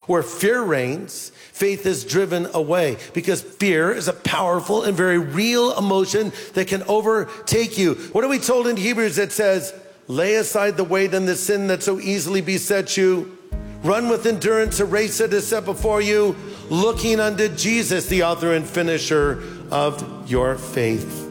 Where fear reigns, faith is driven away, because fear is a powerful and very real emotion that can overtake you. What are we told in Hebrews that says, lay aside the weight and the sin that so easily besets you. Run with endurance a race that is set before you, looking unto Jesus, the author and finisher of your faith.